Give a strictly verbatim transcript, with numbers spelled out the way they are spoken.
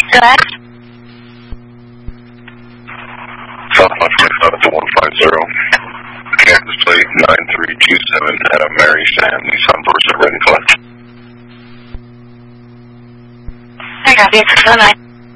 Correct. Southbound twenty-seven to one five zero. Kansas plate nine three two seven at a Mary Sam Nissan Versa ready to collect. I got you. Bye-bye.